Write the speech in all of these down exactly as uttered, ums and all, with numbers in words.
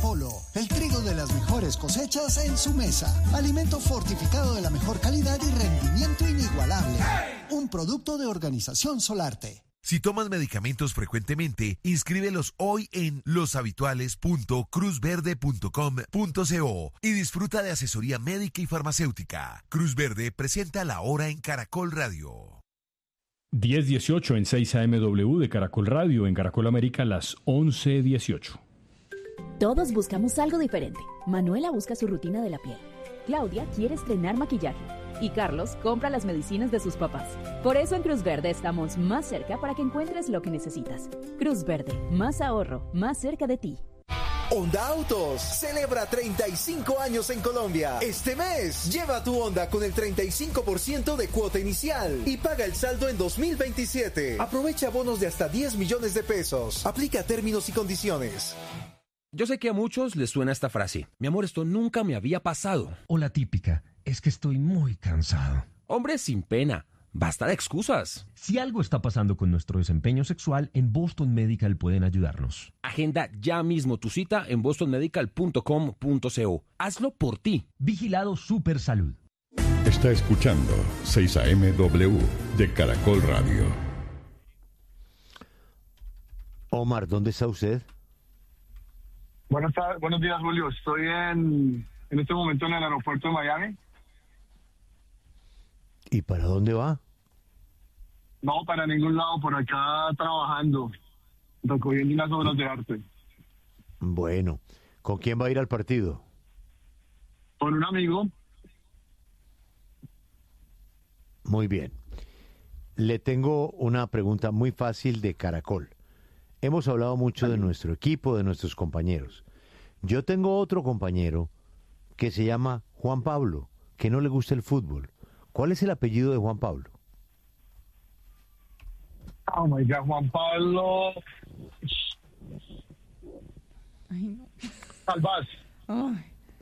Polo, el trigo de las mejores cosechas en su mesa. Alimento fortificado de la mejor calidad y rendimiento inigualable. Un producto de Organización Solarte. Si tomas medicamentos frecuentemente, inscríbelos hoy en loshabituales punto cruz verde punto com punto co y disfruta de asesoría médica y farmacéutica. Cruz Verde presenta La Hora en Caracol Radio. diez dieciocho en seis A M W de Caracol Radio, en Caracol América, las once dieciocho. Todos buscamos algo diferente. Manuela busca su rutina de la piel. Claudia quiere estrenar maquillaje. Y Carlos compra las medicinas de sus papás. Por eso en Cruz Verde estamos más cerca para que encuentres lo que necesitas. Cruz Verde, más ahorro, más cerca de ti. Honda Autos celebra treinta y cinco años en Colombia. Este mes, lleva tu Honda con el treinta y cinco por ciento de cuota inicial y paga el saldo en dos mil veintisiete. Aprovecha bonos de hasta diez millones de pesos. Aplica términos y condiciones. Yo sé que a muchos les suena esta frase. Mi amor, esto nunca me había pasado. O la típica, es que estoy muy cansado. Hombre, sin pena. Basta de excusas. Si algo está pasando con nuestro desempeño sexual, en Boston Medical pueden ayudarnos. Agenda ya mismo tu cita en boston medical punto com punto co. Hazlo por ti. Vigilado Super Salud. Está escuchando seis A M W de Caracol Radio. Omar, ¿dónde está usted? Buenas tardes, buenos días, Julio. Estoy en, en este momento en el aeropuerto de Miami. ¿Y para dónde va? No, para ningún lado, por acá trabajando, recogiendo unas obras de arte. Bueno, ¿con quién va a ir al partido? Con un amigo. Muy bien. Le tengo una pregunta muy fácil de Caracol. Hemos hablado mucho de nuestro equipo, de nuestros compañeros. Yo tengo otro compañero que se llama Juan Pablo, que no le gusta el fútbol. ¿Cuál es el apellido de Juan Pablo? Oh my God, Juan Pablo. Ay, no. Salvaz. Ay.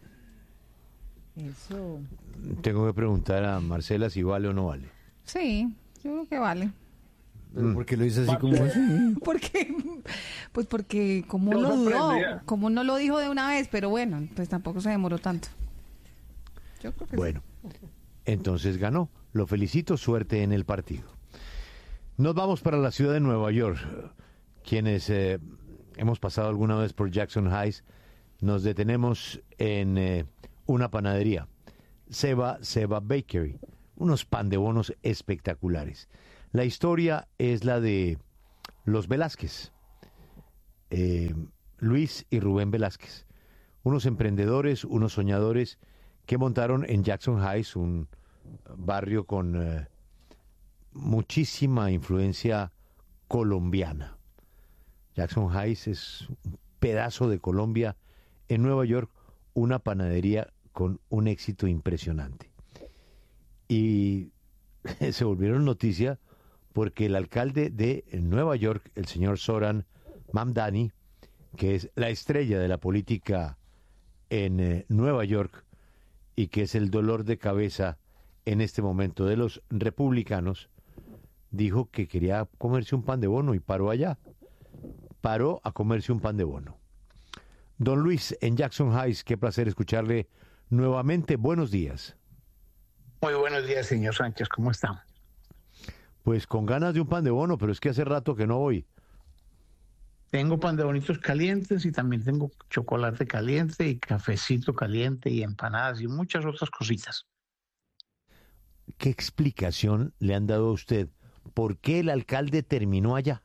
Eso. Tengo que preguntar a Marcela si vale o no vale. Sí, yo creo que vale. ¿Por qué lo dice así como así? Porque, pues porque como lo dudó, como no lo dijo de una vez, pero bueno, pues tampoco se demoró tanto. Yo creo que bueno, sí. Entonces ganó. Lo felicito, suerte en el partido. Nos vamos para la ciudad de Nueva York. Quienes eh, hemos pasado alguna vez por Jackson Heights, nos detenemos en eh, una panadería, Seba Seba Bakery, unos pan de bonos espectaculares. La historia es la de los Velázquez, eh, Luis y Rubén Velázquez, unos emprendedores, unos soñadores que montaron en Jackson Heights, un barrio con eh, muchísima influencia colombiana. Jackson Heights es un pedazo de Colombia. En Nueva York, una panadería con un éxito impresionante. Y se volvieron noticia porque el alcalde de Nueva York, el señor Zoran Mamdani, que es la estrella de la política en eh, Nueva York y que es el dolor de cabeza en este momento de los republicanos, dijo que quería comerse un pan de bono y paró allá. Paró a comerse un pan de bono. Don Luis, en Jackson Heights, qué placer escucharle nuevamente. Buenos días. Muy buenos días, señor Sánchez. ¿Cómo está? Pues con ganas de un pan de bono, pero es que hace rato que no voy. Tengo pan de bonitos calientes y también tengo chocolate caliente y cafecito caliente y empanadas y muchas otras cositas. ¿Qué explicación le han dado a usted? ¿Por qué el alcalde terminó allá?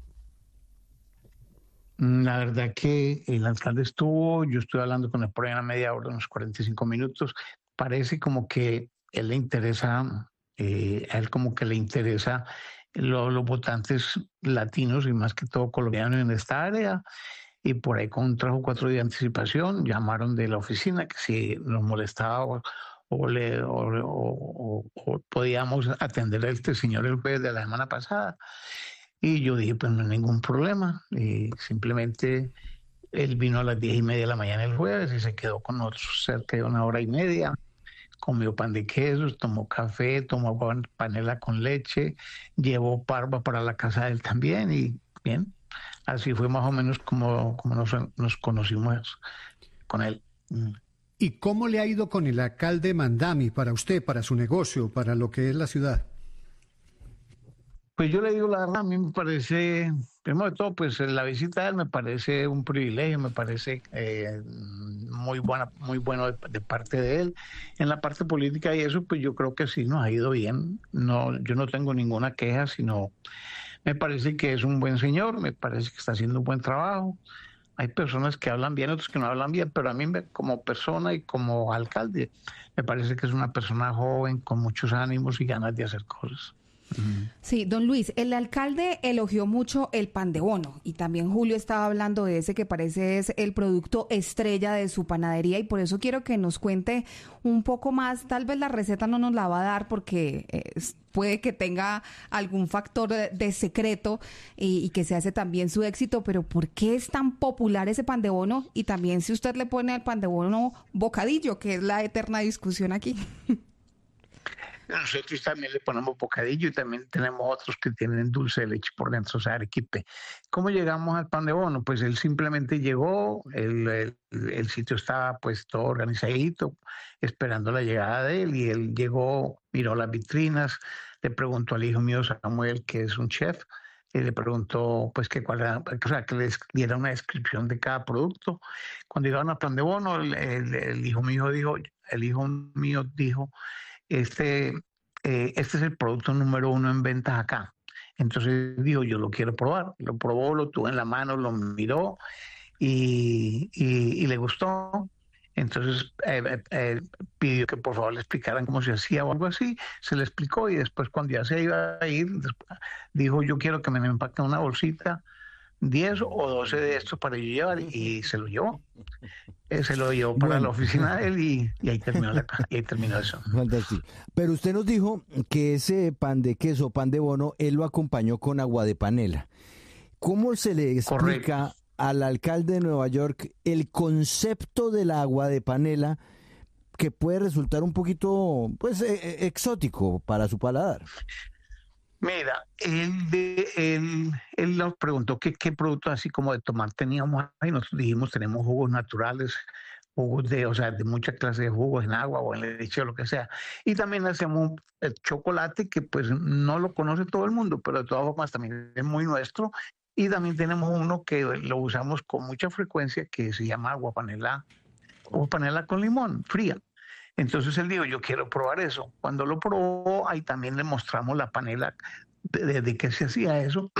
La verdad que el alcalde estuvo, yo estuve hablando con él por ahí una media hora, unos cuarenta y cinco minutos. Parece como que él le interesa, eh, a él como que le interesa lo, los votantes latinos y más que todo colombianos en esta área. Y por ahí con tres o cuatro días de anticipación llamaron de la oficina que si nos molestaba o, o, le, o, o, o, o podíamos atender a este señor el jueves de la semana pasada. Y yo dije, pues no hay ningún problema. Y simplemente él vino a las diez y media de la mañana el jueves y se quedó con nosotros cerca de una hora y media. Comió pan de quesos, tomó café, tomó panela con leche, llevó parva para la casa de él también y bien, Así fue más o menos como, como nos, nos conocimos con él. ¿Y cómo le ha ido con el alcalde Mandami para usted, para su negocio, para lo que es la ciudad? Pues yo le digo la verdad, a mí me parece, primero de todo, pues la visita de él me parece un privilegio, me parece eh, muy buena, muy bueno de, de parte de él. En la parte política y eso, pues yo creo que sí nos ha ido bien. No, yo no tengo ninguna queja, sino me parece que es un buen señor, me parece que está haciendo un buen trabajo. Hay personas que hablan bien, otros que no hablan bien, pero a mí me, como persona y como alcalde, me parece que es una persona joven, con muchos ánimos y ganas de hacer cosas. Sí, don Luis, el alcalde elogió mucho el pan de bono y también Julio estaba hablando de ese que parece es el producto estrella de su panadería y por eso quiero que nos cuente un poco más. Tal vez la receta no nos la va a dar porque eh, puede que tenga algún factor de, de secreto y, y que se hace también su éxito, pero ¿por qué es tan popular ese pan de bono? Y también si usted le pone al pan de bono bocadillo, que es la eterna discusión aquí. Nosotros también le ponemos bocadillo y también tenemos otros que tienen dulce de leche por dentro, o sea, arequipe. ¿Cómo llegamos al pan de bono? Pues él simplemente llegó, el, el, el sitio estaba pues todo organizadito, esperando la llegada de él, y él llegó, miró las vitrinas, le preguntó al hijo mío Samuel, que es un chef, y le preguntó pues que cuál era, o sea, que les diera una descripción de cada producto. Cuando llegaron al pan de bono, el, el, el hijo mío dijo, el hijo mío dijo, Este, eh, este es el producto número uno en ventas acá. Entonces dijo, yo lo quiero probar. Lo probó, lo tuvo en la mano, lo miró y, y, y le gustó. Entonces eh, eh, pidió que por favor le explicaran cómo se hacía o algo así. Se le explicó y después cuando ya se iba a ir, dijo, yo quiero que me empaquen una bolsita, diez o doce de estos para yo llevar, y se lo llevó. Eh, se lo llevó para bueno. la oficina de él y, y, ahí terminó la, y ahí terminó eso. Fantástico. Pero usted nos dijo que ese pan de queso, pan de bono, él lo acompañó con agua de panela. ¿Cómo se le explica Correcto. al alcalde de Nueva York el concepto del agua de panela, que puede resultar un poquito pues eh, exótico para su paladar? Mira, él, de, él, él nos preguntó qué, qué productos así como de tomar teníamos ahí. Nosotros dijimos, tenemos jugos naturales, jugos de, o sea, de muchas clases de jugos en agua o en leche o lo que sea. Y también hacemos el chocolate, que pues no lo conoce todo el mundo, pero de todas formas también es muy nuestro. Y también tenemos uno que lo usamos con mucha frecuencia, que se llama agua panela, o panela con limón, fría. Entonces él dijo, yo quiero probar eso. Cuando lo probó, ahí también le mostramos la panela de, de, de qué se hacía eso.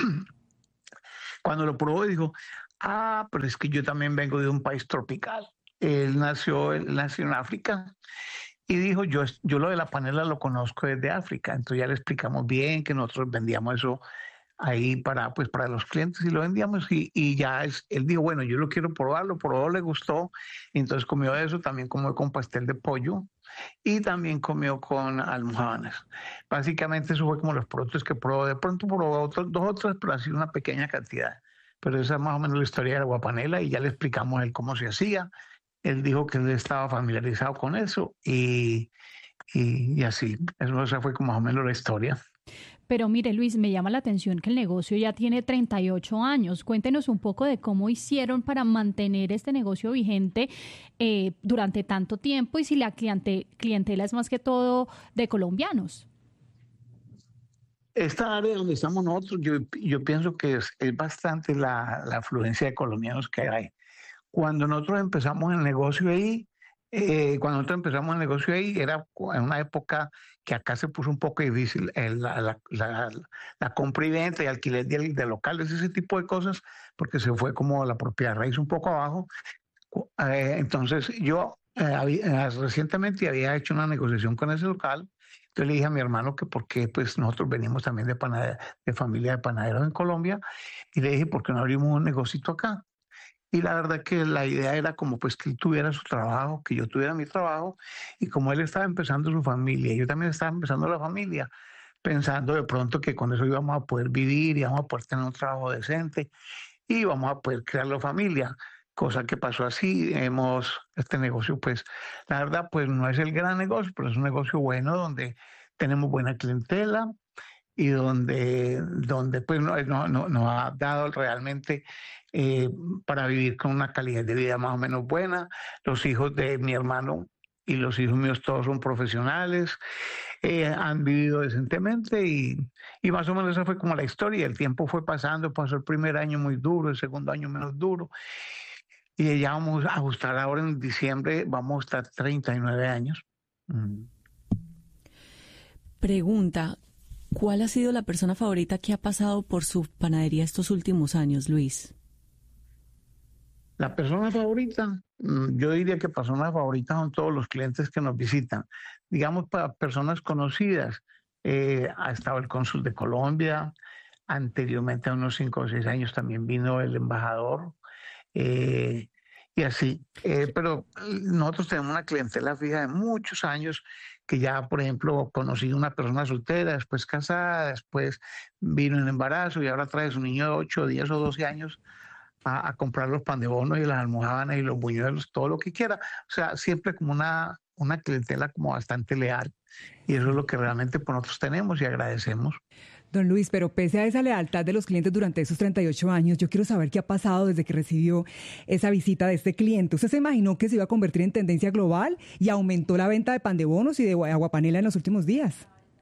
Cuando lo probó, dijo, ah, pero es que yo también vengo de un país tropical. Él nació, él nació en África y dijo, yo, yo lo de la panela lo conozco desde África. Entonces ya le explicamos bien que nosotros vendíamos eso ahí para, pues, para los clientes y lo vendíamos, y, y ya es, él dijo, bueno, yo lo quiero probar, lo probó, le gustó, y entonces comió eso, también comió con pastel de pollo y también comió con almojábanas. Básicamente eso fue como los productos que probó. De pronto probó otros, dos o tres, pero así una pequeña cantidad. Pero esa es más o menos la historia de la guapanela, y ya le explicamos a él cómo se hacía. Él dijo que él estaba familiarizado con eso y, y, y así. Eso, esa fue como más o menos la historia. Pero mire, Luis, me llama la atención que el negocio ya tiene treinta y ocho años. Cuéntenos un poco de cómo hicieron para mantener este negocio vigente eh, durante tanto tiempo, y si la cliente, clientela es más que todo de colombianos. Esta área donde estamos nosotros, yo, yo pienso que es, es bastante la, la afluencia de colombianos que hay. Cuando nosotros empezamos el negocio ahí, Eh, cuando nosotros empezamos el negocio ahí, era en una época que acá se puso un poco difícil el, la, la, la, la compra y venta y alquiler de, de locales, ese tipo de cosas, porque se fue como la propiedad raíz un poco abajo. Eh, entonces yo eh, había, eh, recientemente había hecho una negociación con ese local. Entonces le dije a mi hermano que por qué, pues nosotros venimos también de, panade- de familia de panaderos en Colombia, y le dije, ¿por qué no abrimos un negocito acá? Y la verdad que la idea era como pues que él tuviera su trabajo, que yo tuviera mi trabajo, y como él estaba empezando su familia, yo también estaba empezando la familia, pensando de pronto que con eso íbamos a poder vivir, íbamos a poder tener un trabajo decente y íbamos a poder crear la familia, cosa que pasó así. Hemos, este negocio pues, la verdad pues no es el gran negocio, pero es un negocio bueno donde tenemos buena clientela y donde, donde pues nos no, no, no ha dado realmente eh, para vivir con una calidad de vida más o menos buena. Los hijos de mi hermano y los hijos míos todos son profesionales, eh, han vivido decentemente y, y más o menos esa fue como la historia. El tiempo fue pasando, pasó el primer año muy duro, el segundo año menos duro y ya vamos a ajustar ahora en diciembre, vamos a estar treinta y nueve años. Mm. Pregunta, ¿cuál ha sido la persona favorita que ha pasado por su panadería estos últimos años, Luis? La persona favorita, yo diría que persona favorita son todos los clientes que nos visitan. Digamos, para personas conocidas, eh, ha estado el cónsul de Colombia, anteriormente a unos cinco o seis años también vino el embajador, eh, y así. Eh, pero nosotros tenemos una clientela fija de muchos años, que ya, por ejemplo, conocí una persona soltera, después casada, después vino en embarazo y ahora trae su niño de ocho, diez o doce años a, a comprar los pan de bono y las almojábanas y los buñuelos, todo lo que quiera. O sea, siempre como una, una clientela como bastante leal. Y eso es lo que realmente pues, nosotros tenemos y agradecemos. Don Luis, pero pese a esa lealtad de los clientes durante esos treinta y ocho años, yo quiero saber qué ha pasado desde que recibió esa visita de este cliente. ¿Usted se imaginó que se iba a convertir en tendencia global y aumentó la venta de pan de bonos y de aguapanela en los últimos días?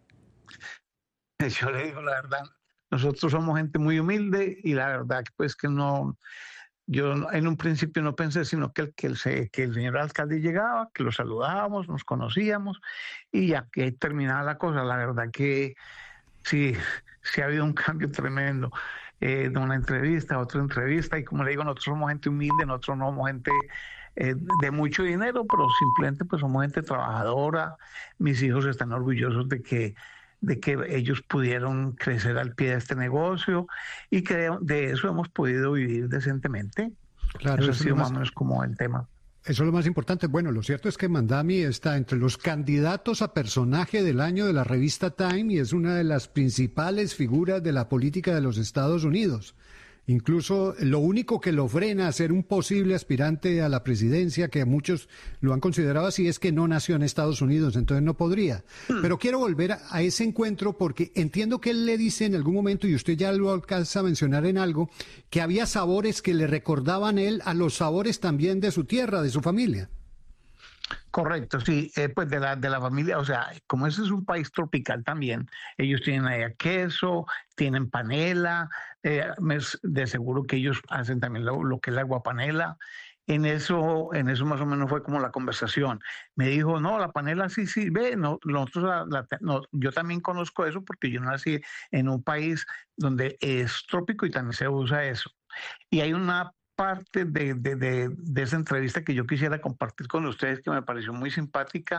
Yo le digo la verdad, nosotros somos gente muy humilde y la verdad pues que no, yo en un principio no pensé sino que el, que el, que el señor alcalde llegaba, que lo saludábamos, nos conocíamos y ya que terminaba la cosa. La verdad que sí, sí ha habido un cambio tremendo, eh, de una entrevista a otra entrevista, y como le digo, nosotros somos gente humilde, nosotros no somos gente eh, de mucho dinero, pero simplemente pues somos gente trabajadora. Mis hijos están orgullosos de que, de que ellos pudieron crecer al pie de este negocio y que de, de eso hemos podido vivir decentemente. Claro, eso ha eso sido es más o menos como el tema. Eso es lo más importante. Bueno, lo cierto es que Mandami está entre los candidatos a personaje del año de la revista Time y es una de las principales figuras de la política de los Estados Unidos. Incluso lo único que lo frena a ser un posible aspirante a la presidencia, que muchos lo han considerado así, es que no nació en Estados Unidos, entonces no podría. Pero quiero volver a, a ese encuentro porque entiendo que él le dice en algún momento, y usted ya lo alcanza a mencionar en algo, que había sabores que le recordaban él a los sabores también de su tierra, de su familia. Correcto, sí, eh, pues de la, de la familia, o sea, como ese es un país tropical también, ellos tienen allá queso, tienen panela, eh, de seguro que ellos hacen también lo, lo que es la aguapanela. En eso, en eso más o menos fue como la conversación. Me dijo, no, la panela sí sirve, no, nosotros la, la, no, yo también conozco eso porque yo nací en un país donde es trópico y también se usa eso. Y hay una parte de, de, de, de esa entrevista que yo quisiera compartir con ustedes, que me pareció muy simpática,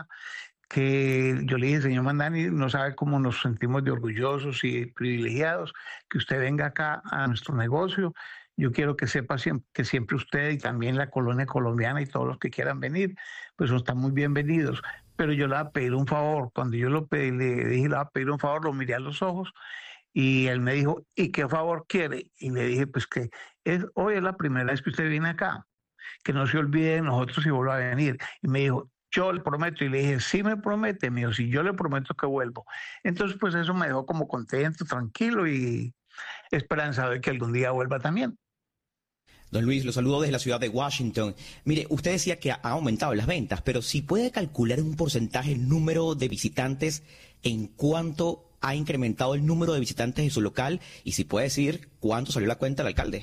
que yo le dije, señor Mandani, no sabe cómo nos sentimos de orgullosos y privilegiados que usted venga acá a nuestro negocio. Yo quiero que sepa siempre, que siempre usted y también la colonia colombiana y todos los que quieran venir, pues están muy bienvenidos. Pero yo le voy a pedir un favor. Cuando yo lo pedí, le dije, le voy a pedir un favor, lo miré a los ojos y él me dijo, ¿y qué favor quiere? Y le dije, pues que es, hoy es la primera vez que usted viene acá, que no se olvide de nosotros y vuelva a venir. Y me dijo, yo le prometo. Y le dije, sí me promete, me dijo, sí, yo le prometo que vuelvo. Entonces, pues eso me dejó como contento, tranquilo y esperanzado de que algún día vuelva también. Don Luis, lo saludo desde la ciudad de Washington. Mire, usted decía que ha aumentado las ventas, pero si puede calcular un porcentaje el número de visitantes, en cuánto ha incrementado el número de visitantes en su local, y si puede decir cuánto salió la cuenta del alcalde.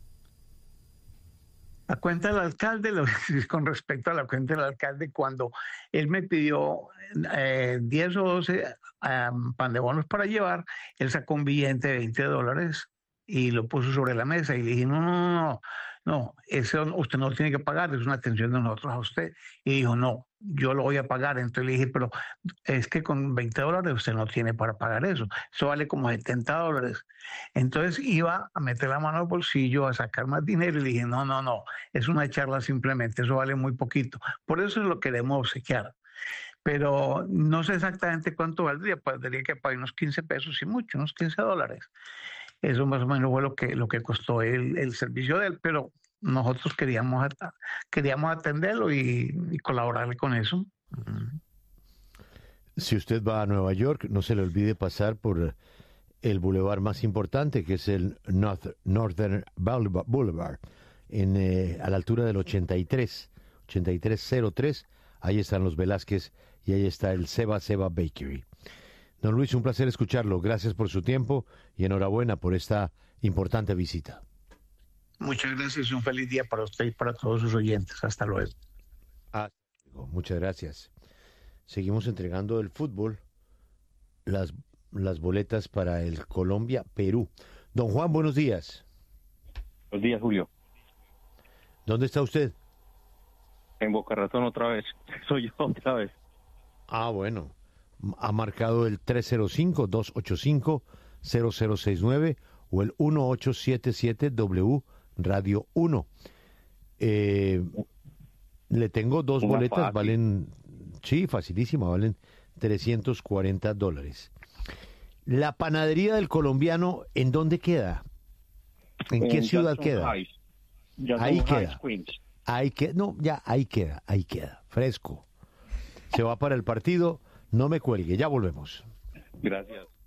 La cuenta del alcalde, lo, con respecto a la cuenta del alcalde, cuando él me pidió eh, diez o doce um, pan de bonos para llevar, él sacó un billete de veinte dólares y lo puso sobre la mesa y le dije, no, no, no, no, no, eso usted no lo tiene que pagar, es una atención de nosotros a usted. Y dijo, no, yo lo voy a pagar. Entonces le dije, pero es que con veinte dólares usted no tiene para pagar eso, eso vale como setenta dólares. Entonces iba a meter la mano al bolsillo, a sacar más dinero y le dije, no, no, no, es una charla simplemente, eso vale muy poquito, por eso lo queremos obsequiar. Pero no sé exactamente cuánto valdría, podría que pagar unos quince pesos y mucho, unos quince dólares. Eso más o menos fue lo que, lo que costó el, el servicio de él, pero nosotros queríamos, queríamos atenderlo y, y colaborarle con eso. Si usted va a Nueva York, no se le olvide pasar por el bulevar más importante, que es el North, Northern Boulevard, en, eh, a la altura del ochenta y tres, ochenta y tres cero tres. Ahí están los Velázquez y ahí está el Seba Seba Bakery. Don Luis, un placer escucharlo. Gracias por su tiempo y enhorabuena por esta importante visita. Muchas gracias y un feliz día para usted y para todos sus oyentes. Hasta luego. Ah, muchas gracias. Seguimos entregando el fútbol, las, las boletas para el Colombia-Perú. Don Juan, buenos días. Buenos días, Julio. ¿Dónde está usted? En Boca Ratón otra vez. Soy yo otra vez. Ah, bueno. Ha marcado el tres cero cinco, dos ocho cinco, cero cero seis nueve o el uno ocho siete siete W Radio uno. Eh, le tengo dos Una boletas, fácil. Valen, sí, facilísima, valen trescientos cuarenta dólares. La panadería del colombiano, ¿en dónde queda? ¿En, en qué ciudad Jackson queda? Heights. Jackson Ahí Heights, queda. Queens. Ahí queda. No, ya, ahí queda, ahí queda. Fresco. Se va para el partido. No me cuelgue, ya volvemos. Gracias.